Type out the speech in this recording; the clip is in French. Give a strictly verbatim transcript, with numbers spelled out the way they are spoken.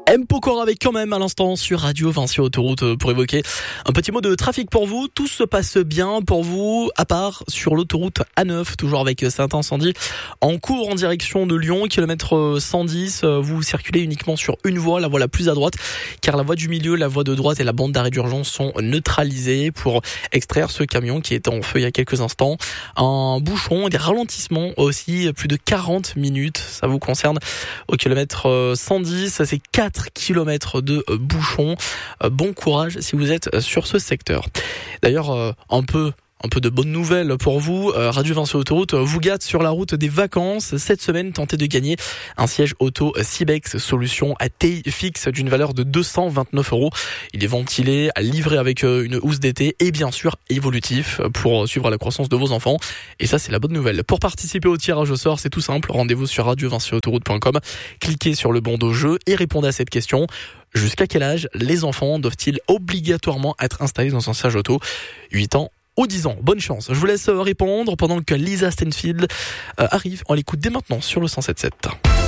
M. Pokora avec quand même à l'instant sur Radio Vinci Autoroute pour évoquer un petit mot de trafic pour vous. Tout se passe bien pour vous, à part sur l'autoroute A neuf, toujours avec cet incendie en cours en direction de Lyon, kilomètre cent dix. Vous circulez uniquement sur une voie, la voie la plus à droite, car la voie du milieu, la voie de droite et la bande d'arrêt d'urgence sont neutralisées pour extraire ce camion qui était en feu il y a quelques instants. Un bouchon, des ralentissements aussi, plus de quarante minutes. Ça vous concerne au kilomètre cent dix, c'est quatre kilomètres de bouchons. Bon courage si vous êtes sur ce secteur. D'ailleurs, un peu Un peu de bonnes nouvelles pour vous. Radio Vinci Autoroute vous gâte sur la route des vacances. Cette semaine, tentez de gagner un siège auto Cibex, solution à T I fixe d'une valeur de deux cent vingt-neuf euros. Il est ventilé, livré avec une housse d'été et bien sûr évolutif pour suivre la croissance de vos enfants. Et ça, c'est la bonne nouvelle. Pour participer au tirage au sort, c'est tout simple. Rendez-vous sur radio vinci autoroute point com. Cliquez sur le bandeau jeu et répondez à cette question. Jusqu'à quel âge les enfants doivent-ils obligatoirement être installés dans un siège auto ? huit ans ou dix ans. Bonne chance. Je vous laisse répondre pendant que Lisa Stanfield arrive. On l'écoute dès maintenant sur le cent sept virgule sept.